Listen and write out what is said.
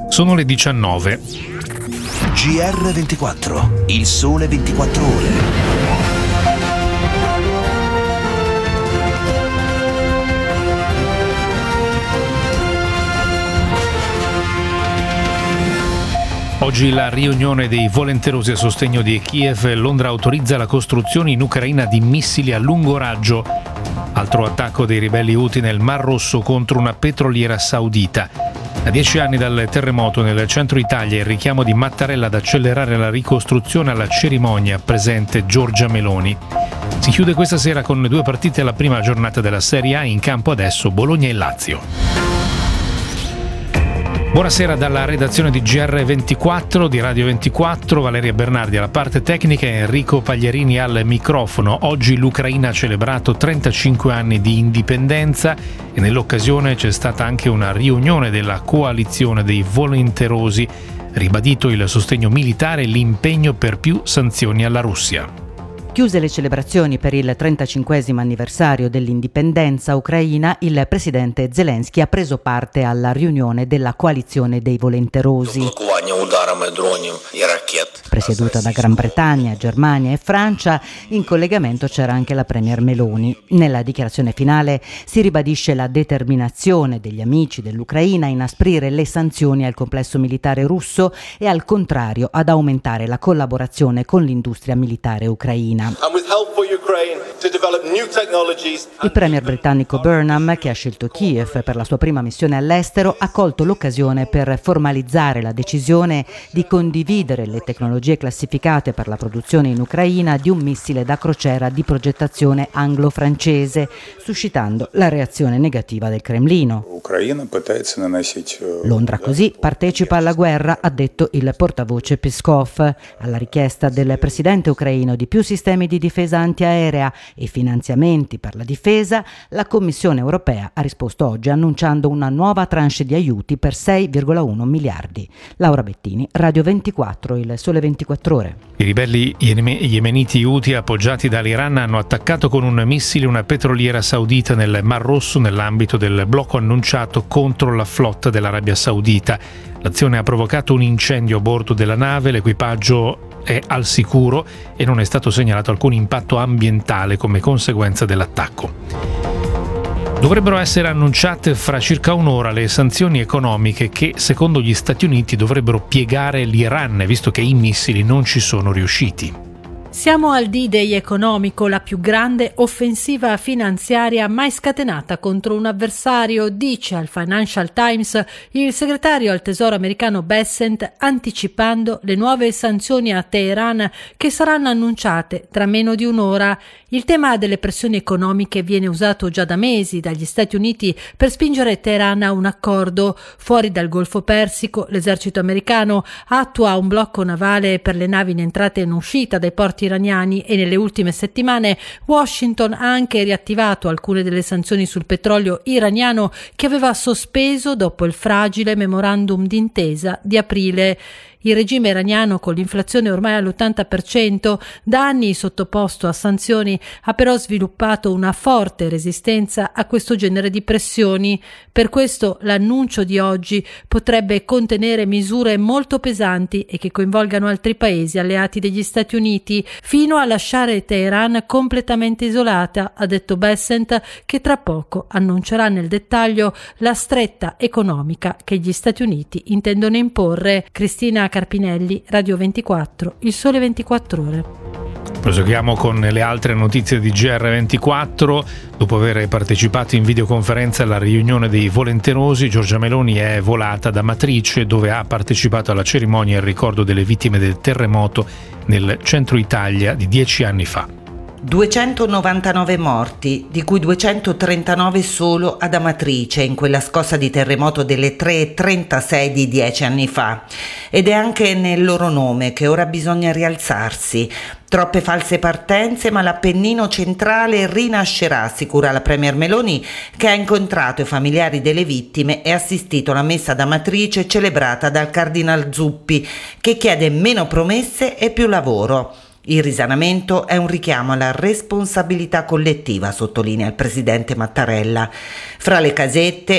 Sono le 19. GR24, il sole 24 ore. Oggi la riunione dei volenterosi a sostegno di Kiev. Londra autorizza la costruzione in Ucraina di missili a lungo raggio. Altro attacco dei ribelli Houthi nel Mar Rosso contro una petroliera saudita. A 10 anni dal terremoto nel centro Italia, il richiamo di Mattarella ad accelerare la ricostruzione. Alla cerimonia presente Giorgia Meloni. Si chiude questa sera con 2 partite alla prima giornata della Serie A. In campo adesso Bologna e Lazio. Buonasera dalla redazione di GR24 di Radio 24, Valeria Bernardi alla parte tecnica e Enrico Pagliarini al microfono. Oggi l'Ucraina ha celebrato 35 anni di indipendenza e nell'occasione c'è stata anche una riunione della coalizione dei volenterosi, ribadito il sostegno militare e l'impegno per più sanzioni alla Russia. Chiuse le celebrazioni per il 35esimo anniversario dell'indipendenza ucraina, il presidente Zelensky ha preso parte alla riunione della coalizione dei volenterosi. Presieduta da Gran Bretagna, Germania e Francia, in collegamento c'era anche la premier Meloni. Nella dichiarazione finale si ribadisce la determinazione degli amici dell'Ucraina a inasprire le sanzioni al complesso militare russo e al contrario ad aumentare la collaborazione con l'industria militare ucraina. Il premier britannico Burnham, che ha scelto Kiev per la sua prima missione all'estero, ha colto l'occasione per formalizzare la decisione di condividere le tecnologie classificate per la produzione in Ucraina di un missile da crociera di progettazione anglo-francese, suscitando la reazione negativa del Cremlino. Londra così partecipa alla guerra, ha detto il portavoce Peskov. Alla richiesta del presidente ucraino di più sistemi di difesa antiaerea e finanziamenti per la difesa, la Commissione europea ha risposto oggi annunciando una nuova tranche di aiuti per 6,1 miliardi. Laura Bettini, Radio 24, il sole 24 ore. I ribelli yemeniti Houthi appoggiati dall'Iran hanno attaccato con un missile una petroliera saudita nel Mar Rosso nell'ambito del blocco annunciato contro la flotta dell'Arabia Saudita. L'azione ha provocato un incendio a bordo della nave, l'equipaggio è al sicuro e non è stato segnalato alcun impatto ambientale come conseguenza dell'attacco. Dovrebbero essere annunciate fra circa un'ora le sanzioni economiche che, secondo gli Stati Uniti, dovrebbero piegare l'Iran, visto che i missili non ci sono riusciti. Siamo al D-Day economico, la più grande offensiva finanziaria mai scatenata contro un avversario, dice al Financial Times il segretario al Tesoro americano Bessent, anticipando le nuove sanzioni a Teheran che saranno annunciate tra meno di un'ora. Il tema delle pressioni economiche viene usato già da mesi dagli Stati Uniti per spingere Teheran a un accordo. Fuori dal Golfo Persico, l'esercito americano attua un blocco navale per le navi in entrata e in uscita dai porti iraniani e nelle ultime settimane Washington ha anche riattivato alcune delle sanzioni sul petrolio iraniano che aveva sospeso dopo il fragile memorandum d'intesa di aprile. Il regime iraniano, con l'inflazione ormai all'80%, da anni sottoposto a sanzioni, ha però sviluppato una forte resistenza a questo genere di pressioni. Per questo l'annuncio di oggi potrebbe contenere misure molto pesanti e che coinvolgano altri paesi alleati degli Stati Uniti, fino a lasciare Teheran completamente isolata, ha detto Bessent, che tra poco annuncerà nel dettaglio la stretta economica che gli Stati Uniti intendono imporre. Cristina Carpinelli, Radio 24, il sole 24 ore. Proseguiamo con le altre notizie di GR24. Dopo aver partecipato in videoconferenza alla riunione dei volenterosi, Giorgia Meloni è volata da Amatrice, dove ha partecipato alla cerimonia in ricordo delle vittime del terremoto nel centro Italia di 10 anni fa. 299 morti, di cui 239 solo ad Amatrice, in quella scossa di terremoto delle 3:36 di 10 anni fa. Ed è anche nel loro nome che ora bisogna rialzarsi. Troppe false partenze, ma l'Appennino centrale rinascerà, assicura la premier Meloni, che ha incontrato i familiari delle vittime e assistito alla messa ad Amatrice celebrata dal Cardinal Zuppi, che chiede meno promesse e più lavoro. Il risanamento è un richiamo alla responsabilità collettiva, sottolinea il presidente Mattarella. Fra le casette